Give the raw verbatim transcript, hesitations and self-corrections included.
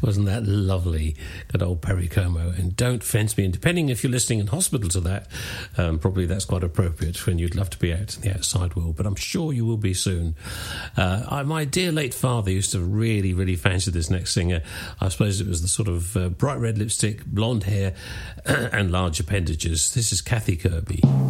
Wasn't that lovely? Good old Perry Como. And Don't Fence Me. And depending if you're listening in hospital to that, um, probably that's quite appropriate when you'd love to be out in the outside world. But I'm sure you will be soon. Uh, I, my dear late father used to really, really fancy this next singer. I suppose it was the sort of uh, bright red lipstick, blonde hair, and large appendages. This is Kathy Kirby.